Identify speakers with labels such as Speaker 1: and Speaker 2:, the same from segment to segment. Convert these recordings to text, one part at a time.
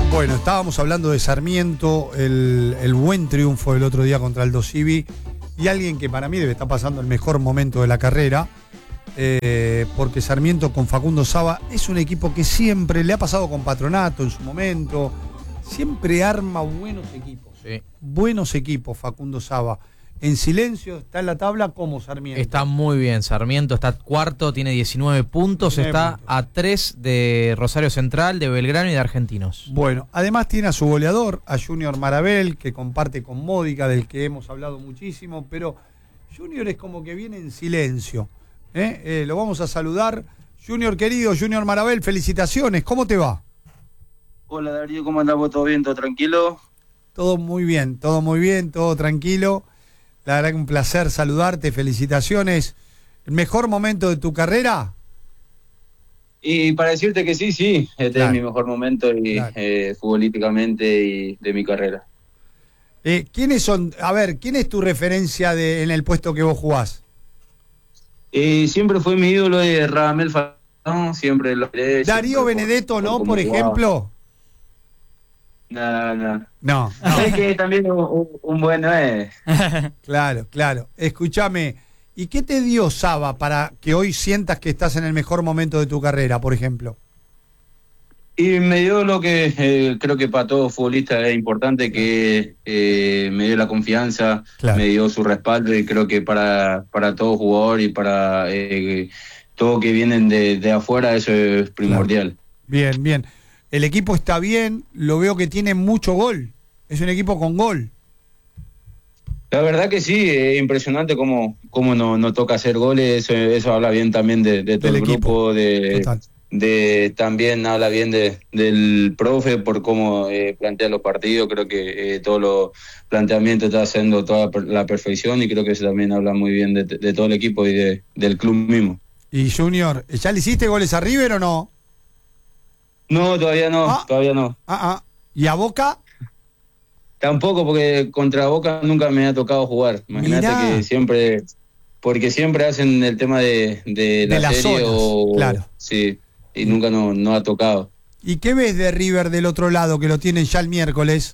Speaker 1: Bueno, estábamos hablando de Sarmiento, el buen triunfo del otro día contra Aldo Civi, y alguien que para mí debe estar pasando el mejor momento de la carrera, porque Sarmiento con Facundo Saba es un equipo que siempre le ha pasado con Patronato en su momento, siempre arma buenos equipos.
Speaker 2: Sí.
Speaker 1: Buenos equipos, Facundo Saba. En silencio está en la tabla como Sarmiento.
Speaker 2: Está muy bien, Sarmiento está cuarto, tiene 19 puntos,
Speaker 1: 19
Speaker 2: está
Speaker 1: puntos.
Speaker 2: a 3 de Rosario Central, de Belgrano y de Argentinos.
Speaker 1: Bueno, además tiene a su goleador, a Junior Marabel, que comparte con Módica, del que hemos hablado muchísimo, pero Junior es como que viene en silencio. Lo vamos a saludar. Junior querido, Junior Marabel, felicitaciones, ¿cómo te va?
Speaker 3: Hola Darío, ¿cómo andamos? ¿Todo bien? ¿Todo tranquilo?
Speaker 1: Todo muy bien, todo tranquilo. La verdad que un placer saludarte, felicitaciones. ¿El mejor momento de tu carrera?
Speaker 3: Y para decirte que sí, este
Speaker 1: Claro.
Speaker 3: es mi mejor momento y
Speaker 1: Claro.
Speaker 3: futbolísticamente y de mi carrera.
Speaker 1: ¿Quiénes son? A ver, ¿quién es tu referencia en el puesto que vos jugás?
Speaker 3: Siempre fue mi ídolo de Radamel Falcón, siempre lo miré.
Speaker 1: Darío
Speaker 3: siempre
Speaker 1: Benedetto, ¿no?
Speaker 3: cómo
Speaker 1: Por
Speaker 3: jugaba.
Speaker 1: ejemplo.
Speaker 3: No.
Speaker 1: No.
Speaker 3: Sé que también un bueno es.
Speaker 1: Claro. Escúchame, ¿y qué te dio Saba para que hoy sientas que estás en el mejor momento de tu carrera, por ejemplo?
Speaker 3: Y me dio lo que creo que para todo futbolista es importante, que me dio la confianza,
Speaker 1: Claro.
Speaker 3: me dio su respaldo, y creo que para todo jugador y para todo que vienen de afuera eso es primordial.
Speaker 1: Bien. El equipo está bien, lo veo que tiene mucho gol. Es un equipo con gol.
Speaker 3: La verdad que sí, es impresionante cómo no toca hacer goles, eso habla bien también de todo
Speaker 1: Del
Speaker 3: el
Speaker 1: equipo.
Speaker 3: grupo,
Speaker 1: Total.
Speaker 3: también habla bien del profe por cómo plantea los partidos. Creo que todos los planteamientos está haciendo toda la perfección, y creo que eso también habla muy bien de todo el equipo y del club mismo.
Speaker 1: Y Junior, ¿ya le hiciste goles a River o no?
Speaker 3: No, todavía no.
Speaker 1: ¿Y a Boca?
Speaker 3: Tampoco, porque contra Boca nunca me ha tocado jugar. Imagínate
Speaker 1: Mirá.
Speaker 3: que porque siempre hacen el tema de la serie
Speaker 1: zonas, claro.
Speaker 3: Sí, y nunca no ha tocado.
Speaker 1: ¿Y qué ves de River del otro lado, que lo tienen ya el miércoles?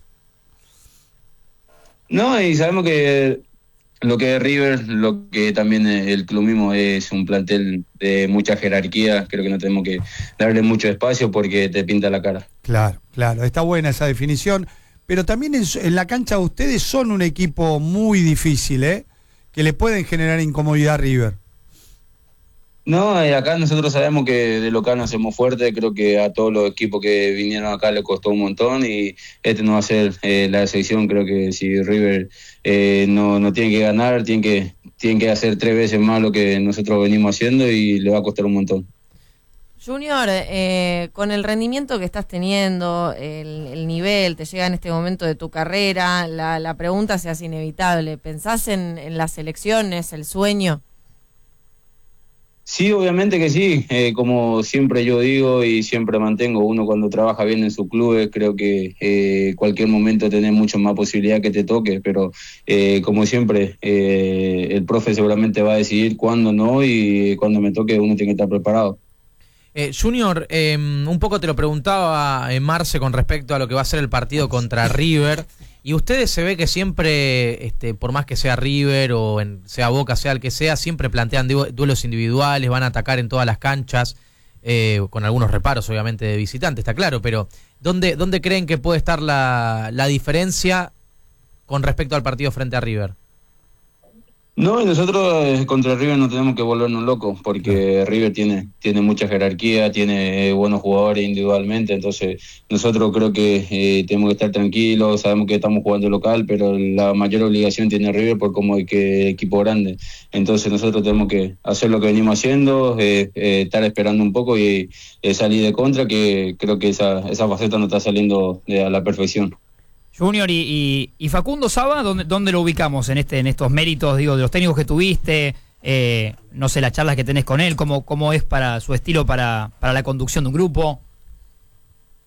Speaker 3: No, y sabemos que lo que es River, lo que también el club mismo, es un plantel de mucha jerarquía. Creo que no tenemos que darle mucho espacio porque te pinta la cara.
Speaker 1: Claro, está buena esa definición. Pero también en la cancha ustedes son un equipo muy difícil, que le pueden generar incomodidad a River.
Speaker 3: No, acá nosotros sabemos que de local nos hacemos fuerte. Creo que a todos los equipos que vinieron acá le costó un montón, y este no va a ser la excepción. Creo que si River no tiene que ganar, tiene que hacer 3 veces más lo que nosotros venimos haciendo, y le va a costar un montón.
Speaker 4: Junior, con el rendimiento que estás teniendo, el nivel, te llega en este momento de tu carrera, la pregunta se hace inevitable. ¿Pensás en las elecciones, el sueño?
Speaker 3: Sí, obviamente que sí. Como siempre yo digo y siempre mantengo, uno cuando trabaja bien en su club, creo que cualquier momento tenés mucho más posibilidad que te toque, pero como siempre, el profe seguramente va a decidir cuándo no, y cuando me toque uno tiene que estar preparado.
Speaker 2: Junior, un poco te lo preguntaba Marce con respecto a lo que va a ser el partido contra River, y ustedes se ve que siempre, por más que sea River o sea Boca, sea el que sea, siempre plantean duelos individuales, van a atacar en todas las canchas, con algunos reparos obviamente de visitante, está claro, pero ¿dónde creen que puede estar la diferencia con respecto al partido frente a River?
Speaker 3: No, y nosotros contra River no tenemos que volvernos locos, porque River tiene mucha jerarquía, tiene buenos jugadores individualmente. Entonces nosotros creo que tenemos que estar tranquilos. Sabemos que estamos jugando local, pero la mayor obligación tiene River por como es que equipo grande. Entonces nosotros tenemos que hacer lo que venimos haciendo, estar esperando un poco y salir de contra, que creo que esa faceta no está saliendo a la perfección.
Speaker 5: Junior, y Facundo Saba, ¿dónde lo ubicamos en estos méritos, digo, de los técnicos que tuviste? No sé, las charlas que tenés con él, cómo es para su estilo para la conducción de un grupo.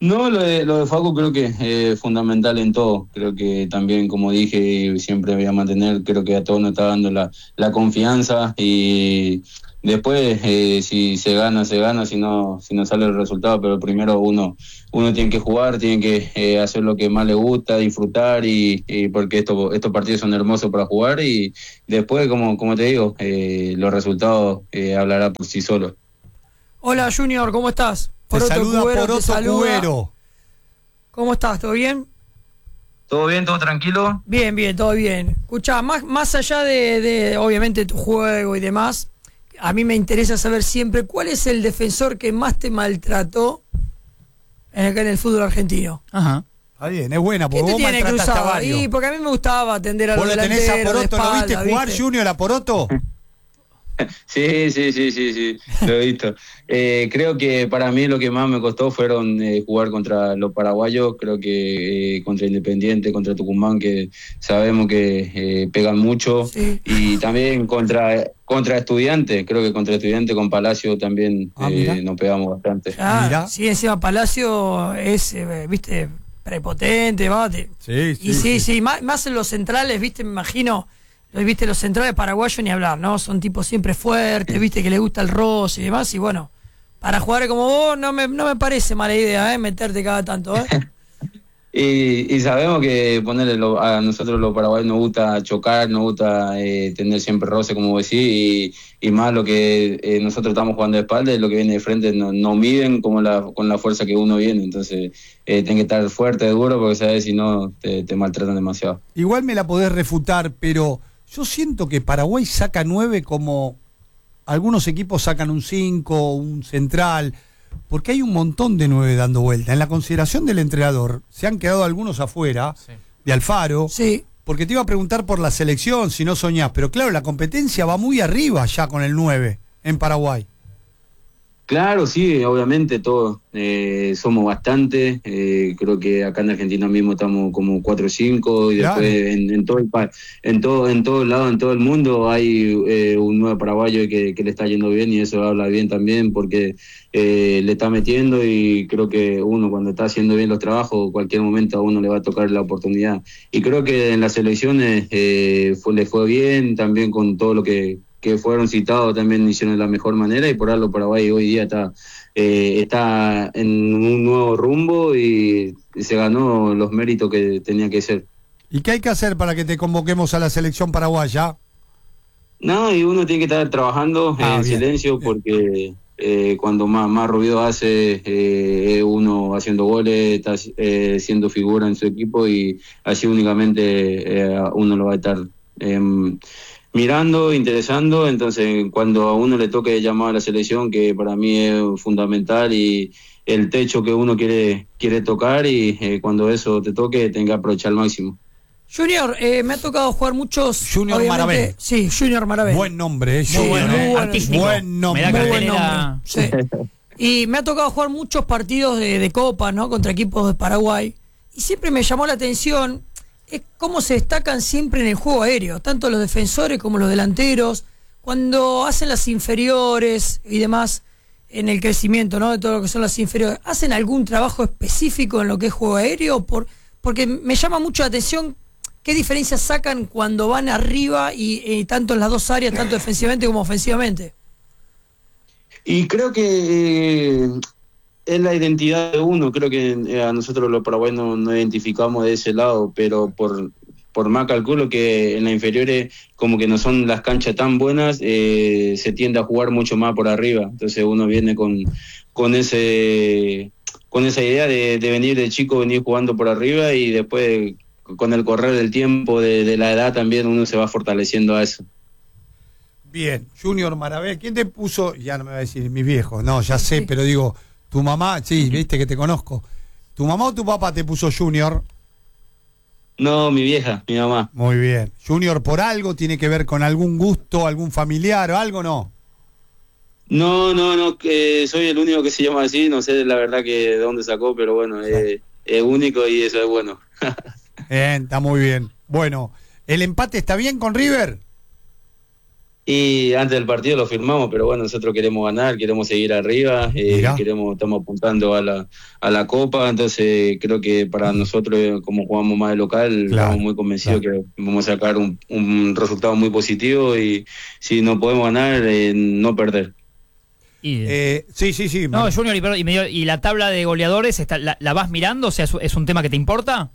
Speaker 3: No, lo de Facu creo que es fundamental en todo. Creo que también, como dije, y siempre voy a mantener, creo que a todos nos está dando la confianza y después si se gana, se gana, si no sale el resultado, pero primero uno tiene que jugar, tiene que hacer lo que más le gusta, disfrutar y porque estos partidos son hermosos para jugar y después, como te digo, los resultados hablará por sí solos.
Speaker 6: Hola Junior, ¿cómo estás?
Speaker 1: Te saluda Poroto
Speaker 6: te saluda.
Speaker 1: Cubero.
Speaker 6: ¿Cómo estás? ¿Todo bien?
Speaker 3: ¿Todo bien? ¿Todo tranquilo?
Speaker 6: Bien, todo bien. Escuchá, más allá de obviamente tu juego y demás, a mí me interesa saber siempre cuál es el defensor que más te maltrató en el fútbol argentino.
Speaker 5: Ajá.
Speaker 1: Está bien, es buena,
Speaker 6: ¿Qué
Speaker 1: porque
Speaker 6: te
Speaker 1: vos
Speaker 6: tiene
Speaker 1: maltrataste a
Speaker 6: cruzado?
Speaker 1: varios.
Speaker 6: Y porque a mí me gustaba atender a los
Speaker 1: ¿Vos lo tenés
Speaker 6: delanteros
Speaker 1: a
Speaker 6: de
Speaker 1: Poroto? ¿Lo viste
Speaker 6: espalda,
Speaker 1: jugar,
Speaker 6: ¿viste?
Speaker 1: Junior, a Poroto?
Speaker 3: Sí, lo he visto. Creo que para mí lo que más me costó fueron jugar contra los paraguayos, creo que contra Independiente, contra Tucumán, que sabemos que pegan mucho,
Speaker 6: Sí.
Speaker 3: y también contra Estudiantes, creo que contra Estudiantes con Palacio también
Speaker 1: Mirá.
Speaker 3: nos pegamos bastante.
Speaker 6: Ah,
Speaker 1: Mirá.
Speaker 6: sí, encima Palacio es, viste, prepotente, bate.
Speaker 1: Sí,
Speaker 6: Y sí, más en los centrales, viste, me imagino, viste, los centrales paraguayos ni hablar, ¿no? Son tipos siempre fuertes, viste, que le gusta el roce y demás, y bueno, para jugar como vos no me parece mala idea, meterte cada tanto,
Speaker 3: Y sabemos que a nosotros los paraguayos nos gusta chocar, nos gusta tener siempre roce, como vos decís, y más lo que nosotros estamos jugando de espalda y lo que viene de frente no miden con la fuerza que uno viene. Entonces, tiene que estar fuerte, duro, porque sabes, si no, te maltratan demasiado.
Speaker 1: Igual me la podés refutar, pero yo siento que Paraguay saca 9 como algunos equipos sacan un 5, un central, porque hay un montón de 9 dando vuelta. En la consideración del entrenador, se han quedado algunos afuera,
Speaker 2: Sí.
Speaker 1: de Alfaro,
Speaker 6: Sí.
Speaker 1: porque te iba a preguntar por la selección, si no soñás, pero claro, la competencia va muy arriba ya con el 9 en Paraguay.
Speaker 3: Claro, sí, obviamente todos somos bastante. Creo que acá en Argentina mismo estamos como 4 o 5 y
Speaker 1: Claro.
Speaker 3: después en todos lados, en todo el mundo hay un nuevo paraguayo que le está yendo bien y eso habla bien también porque le está metiendo y creo que uno cuando está haciendo bien los trabajos, cualquier momento a uno le va a tocar la oportunidad. Y creo que en las elecciones le fue bien también con todo lo que fueron citados, también hicieron de la mejor manera y por algo Paraguay hoy día está en un nuevo rumbo y se ganó los méritos que tenía que ser.
Speaker 1: ¿Y qué hay que hacer para que te convoquemos a la selección paraguaya?
Speaker 3: No, y uno tiene que estar trabajando en
Speaker 1: Bien,
Speaker 3: silencio
Speaker 1: bien.
Speaker 3: porque cuando más ruido hace uno haciendo goles, está siendo figura en su equipo y así únicamente uno lo va a estar mirando, interesando. Entonces cuando a uno le toque llamar a la selección, que para mí es fundamental y el techo que uno quiere tocar y cuando eso te toque tenga que aprovechar al máximo.
Speaker 6: Junior, me ha tocado jugar muchos...
Speaker 1: Junior
Speaker 6: obviamente-
Speaker 1: Marabé.
Speaker 6: Sí, Junior Marabé.
Speaker 1: Buen nombre,
Speaker 6: Muy
Speaker 1: Junior,
Speaker 6: bueno, muy bueno.
Speaker 5: Artístico.
Speaker 1: Buen nombre.
Speaker 5: Me da
Speaker 6: Muy buen
Speaker 5: cartelera.
Speaker 6: nombre. Sí. Y me ha tocado jugar muchos partidos de Copa, ¿no? Contra equipos de Paraguay. Y siempre me llamó la atención es cómo se destacan siempre en el juego aéreo, tanto los defensores como los delanteros, cuando hacen las inferiores y demás en el crecimiento, ¿no? De todo lo que son las inferiores. ¿Hacen algún trabajo específico en lo que es juego aéreo? Porque me llama mucho la atención qué diferencias sacan cuando van arriba y tanto en las dos áreas, tanto defensivamente como ofensivamente.
Speaker 3: Y creo que es la identidad de uno. Creo que a nosotros los paraguayos no identificamos de ese lado, pero por más calculo que en las inferiores, como que no son las canchas tan buenas, se tiende a jugar mucho más por arriba. Entonces uno viene con esa idea de venir de chico, venir jugando por arriba y después con el correr del tiempo, de la edad también uno se va fortaleciendo a eso.
Speaker 1: Bien, Junior Marabé, ¿quién te puso? Ya no me va a decir mis viejos, no, ya sé, pero digo, tu mamá, sí, viste que te conozco. ¿Tu mamá o tu papá te puso Junior?
Speaker 3: No, mi vieja, mi mamá.
Speaker 1: Muy bien. ¿Junior por algo? ¿Tiene que ver con algún gusto, algún familiar o algo? No.
Speaker 3: No, que soy el único que se llama así, no sé la verdad que de dónde sacó, pero bueno, es único y eso es bueno.
Speaker 1: Bien, está muy bien. Bueno, ¿el empate está bien con River?
Speaker 3: Y antes del partido lo firmamos, pero bueno, nosotros queremos ganar, queremos seguir arriba, estamos apuntando a la Copa, entonces creo que para nosotros, como jugamos más de local, estamos muy convencidos que vamos a sacar un resultado muy positivo y si no podemos ganar, no perder.
Speaker 1: Sí.
Speaker 5: No, Junior, y la tabla de goleadores, ¿la vas mirando? O sea, ¿es un tema que te importa?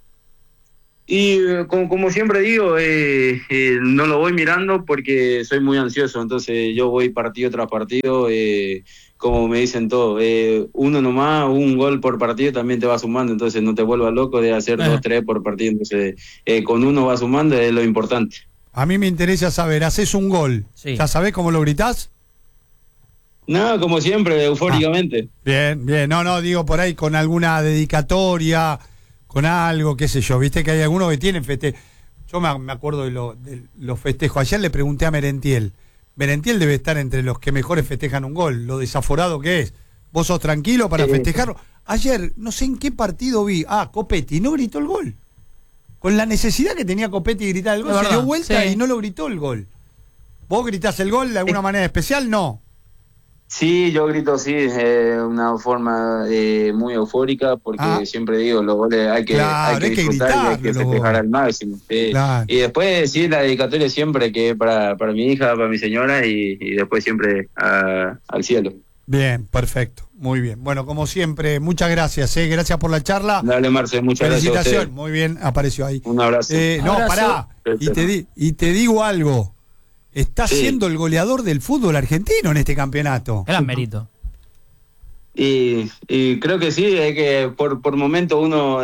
Speaker 3: Y como siempre digo, no lo voy mirando porque soy muy ansioso, entonces yo voy partido tras partido, como me dicen todos, uno nomás, un gol por partido también te va sumando, entonces no te vuelvas loco de hacer 2, 3 por partido, entonces con uno va sumando, es lo importante.
Speaker 1: A mí me interesa saber, haces un gol, ¿ya sabés cómo lo gritás?
Speaker 3: No, como siempre, eufóricamente.
Speaker 1: Bien, no, digo por ahí con alguna dedicatoria, con algo, qué sé yo, viste que hay algunos que tienen festejos. Yo me acuerdo de los festejos. Ayer le pregunté a Merentiel. Merentiel debe estar entre los que mejores festejan un gol, lo desaforado que es. ¿Vos sos tranquilo para festejarlo? Ayer, no sé en qué partido vi, Copetti no gritó el gol. Con la necesidad que tenía Copetti de gritar el gol, se dio vuelta y no lo gritó el gol. ¿Vos gritás el gol de alguna manera especial? No.
Speaker 3: Sí, yo grito una forma muy eufórica porque siempre digo, los goles hay que disfrutar y hay que festejar al máximo. Claro. Y después la dedicatoria siempre que para mi hija, para mi señora y después siempre al cielo.
Speaker 1: Bien, perfecto, muy bien. Bueno, como siempre, muchas gracias, gracias por la charla.
Speaker 3: Dale, Marce, muchas gracias.
Speaker 1: Felicitación, muy bien, apareció ahí.
Speaker 3: Un abrazo.
Speaker 1: No, pará, y te digo algo. Está siendo el goleador del fútbol argentino en este campeonato.
Speaker 5: Gran mérito.
Speaker 3: Y creo que sí, es que por momento uno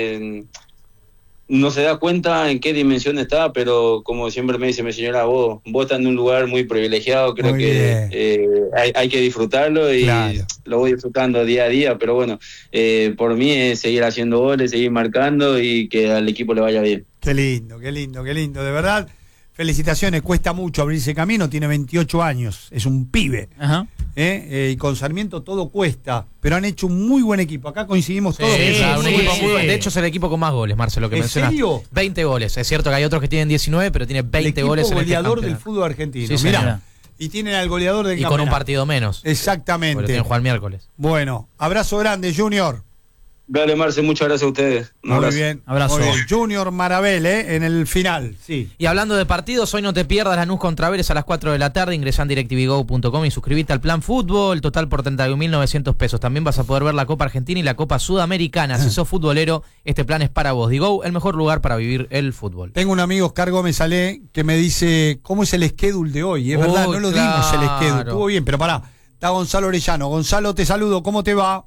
Speaker 3: no se da cuenta en qué dimensión está, pero como siempre me dice mi señora, vos estás en un lugar muy privilegiado, creo que hay que disfrutarlo y lo voy disfrutando día a día, pero bueno, por mí es seguir haciendo goles, seguir marcando y que al equipo le vaya bien.
Speaker 1: Qué lindo, de verdad. Felicitaciones, cuesta mucho abrirse camino, tiene 28 años, es un pibe.
Speaker 5: Ajá.
Speaker 1: Y con Sarmiento todo cuesta, pero han hecho un muy buen equipo. Acá coincidimos todos.
Speaker 2: Un equipo muy bueno. De hecho es el equipo con más goles, Marcelo, que mencionaste. ¿En serio? 20 goles. Es cierto que hay otros que tienen 19, pero tiene 20 goles en el
Speaker 1: goleador del fútbol argentino.
Speaker 2: Sí,
Speaker 1: mirá. Y tienen al goleador del campeonato.
Speaker 2: Y con un partido menos.
Speaker 1: Exactamente.
Speaker 2: Porque tienen que jugar miércoles.
Speaker 1: Bueno, abrazo grande, Junior.
Speaker 3: Dale, Marce, muchas gracias a ustedes.
Speaker 1: Muy bien.
Speaker 5: Abrazo.
Speaker 1: Muy bien. Junior Marabel, en el final. Sí.
Speaker 2: Y hablando de partidos, hoy no te pierdas Lanús contra Vélez a las 4 de la tarde. Ingresá en DirecTVGo.com y suscribite al Plan Fútbol. Total por 31.900 pesos. También vas a poder ver la Copa Argentina y la Copa Sudamericana. Si sos futbolero, este plan es para vos. Digo, el mejor lugar para vivir el fútbol.
Speaker 1: Tengo un amigo, Oscar Gómez Ale, que me dice cómo es el schedule de hoy. Es verdad, no lo dimos el schedule. Estuvo bien, pero pará. Está Gonzalo Orellano. Gonzalo, te saludo. ¿Cómo te va?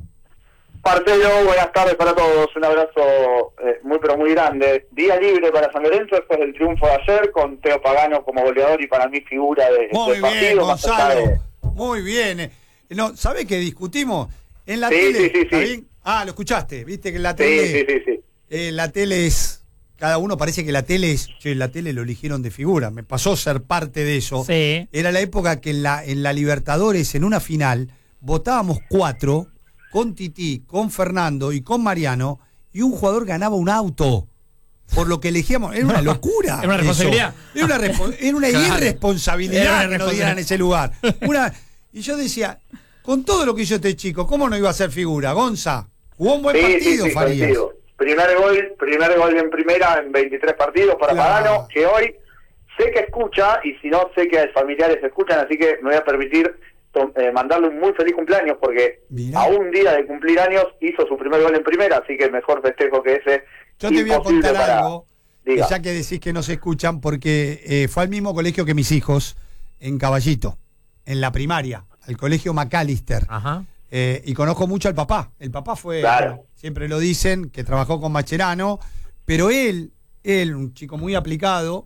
Speaker 7: Marcelo, buenas tardes para todos, un abrazo pero muy grande. Día libre para San Lorenzo después del triunfo de ayer con Teo Pagano como goleador y para mí figura del partido. Muy bien,
Speaker 1: Gonzalo, muy bien. No, ¿sabés qué discutimos? En la tele, ¿está bien? Lo escuchaste, viste que en la tele... Sí. La tele es... Cada uno parece que la tele es... la tele lo eligieron de figura, me pasó ser parte de eso.
Speaker 5: Sí.
Speaker 1: Era la época que en la Libertadores, en una final, votábamos 4... con Tití, con Fernando y con Mariano, y un jugador ganaba un auto. Por lo que elegíamos, era una locura.
Speaker 5: Era una responsabilidad.
Speaker 1: Era una irresponsabilidad que nos dieran ese lugar. Y yo decía, con todo lo que hizo este chico, ¿cómo no iba a ser figura? Gonza, jugó un buen partido, Farías.
Speaker 7: Primer gol en primera en 23 partidos para Pagano, que hoy sé que escucha, y si no, sé que familiares escuchan, así que me voy a permitir mandarle un muy feliz cumpleaños porque a un día de cumplir años hizo su primer gol en primera, así que mejor festejo que ese.
Speaker 1: Yo te voy a contar algo, ya que decís que no se escuchan, porque fue al mismo colegio que mis hijos, en Caballito, en la primaria, al colegio McAllister.
Speaker 2: Ajá.
Speaker 1: Y conozco mucho al papá. El papá fue, siempre lo dicen, que trabajó con Mascherano, pero él, un chico muy aplicado,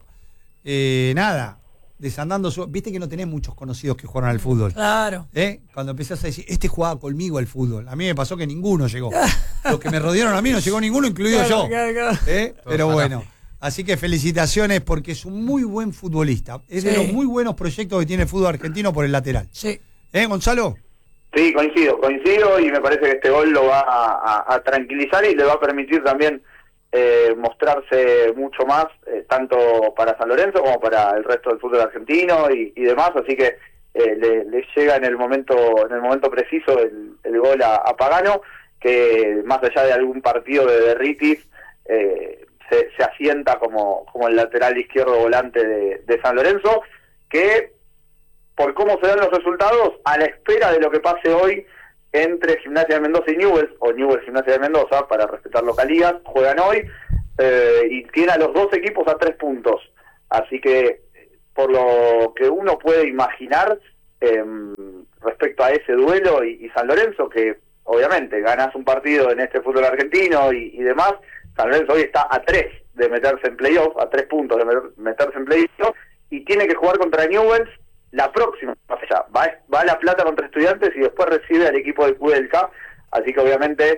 Speaker 1: desandando viste que no tenés muchos conocidos que jugaron al fútbol.
Speaker 6: Claro.
Speaker 1: Cuando empezás a decir, este jugaba conmigo al fútbol. A mí me pasó que ninguno llegó. Los que me rodearon a mí no llegó ninguno, incluido yo.
Speaker 6: Claro.
Speaker 1: Pero bueno. Así que felicitaciones porque es un muy buen futbolista. Es de los muy buenos proyectos que tiene el fútbol argentino por el lateral.
Speaker 6: Sí.
Speaker 1: Gonzalo.
Speaker 7: Sí, coincido y me parece que este gol lo va a tranquilizar y le va a permitir también mostrarse mucho más, tanto para San Lorenzo como para el resto del fútbol argentino y demás, así que le llega en el momento preciso el gol a Pagano, que más allá de algún partido de Derritis, se asienta como el lateral izquierdo volante de San Lorenzo, que por cómo se dan los resultados, a la espera de lo que pase hoy entre Gimnasia de Mendoza y Newell's, o Newell's Gimnasia de Mendoza, para respetar localías, juegan hoy, y tiene a los dos equipos a 3 puntos. Así que, por lo que uno puede imaginar respecto a ese duelo y San Lorenzo, que obviamente ganás un partido en este fútbol argentino y demás, San Lorenzo hoy está a 3 de meterse en playoff, a 3 puntos de meterse en playoff, y tiene que jugar contra Newell's la próxima, o sea, va a La Plata contra Estudiantes y después recibe al equipo de Kudelka, así que obviamente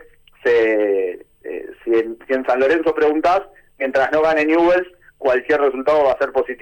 Speaker 7: si en San Lorenzo preguntás, mientras no gane Newell's, cualquier resultado va a ser positivo.